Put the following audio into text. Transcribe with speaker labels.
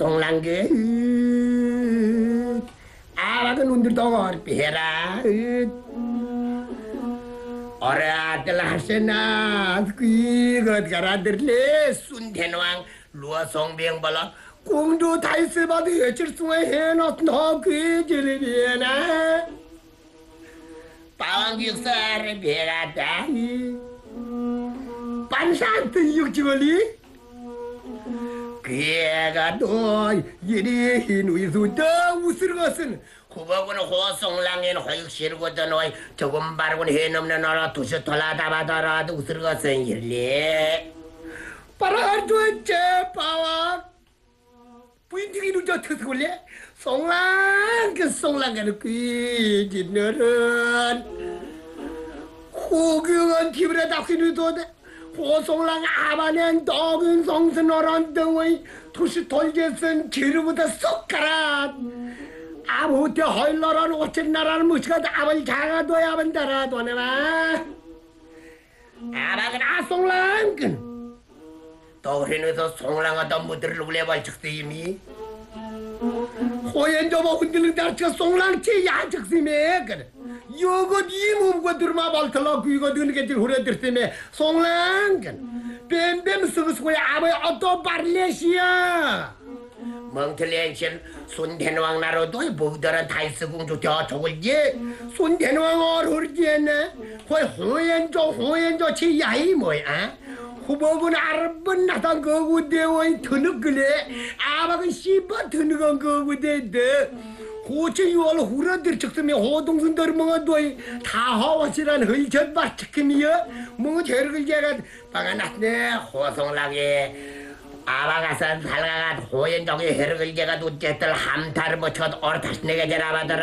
Speaker 1: 호송랑게 아라가 눈들도 비해라 어라들 하세나 그것 가라들래 순대왕 루어송병발라 공도 다이스바드 여칠숭에 해놨나 그질비에나 바왕육사를 비해라다 반산트 육지걸리 그애가 너 이리 흰우이수다 웃을 것은 후보군 호송랑인 호육실고던 어이 조금 바르군 해넘는 어라 두시 돌아다바더라도 웃을 것은 일리 바라도째 바와 부인들이 누저 터스골래 송랑 그 송랑가는 귀지너른 호경한 기분에 다휘누도다 호송랑 아바는 떡은 성스너런 등의 도시 돌get은 기름보다 쏙 가라 아무때 헐러란 오천 나라는 무시가 아발 장아도야 반다라 도네마 아바근 아송랑근 떠오르면서 송랑하다 무드를 울려발측스 이미 호연저버 흔들는 다르치가 송랑치 야측스이메 그래 요것 이 몸과 들마 발탈라 그이거 드는 게 후려들스이메 송랑근 뱀뱀 쓰고쓰고야 아버야 어떠 발레시야 멍틀렌신 손대왕 나라도 부들은 다이스공주 저쪽을지 손대왕 얼굴지네 거의 호연저 치야이 뭐야 후보군 아르번 나단 거구대원 드는그래 아박은 씨바 드는건 거구대데 호체 유월 후라들 측스미 호동순들 뭔가 도이 다하와시란 흘전 바치킴이여 뭔가 저를 제가 방아났네 호송락에 아바가산 살가가 호연정의 헤르글 제가 누제들 함타를 못쳐 얼타시 내게 제라바더라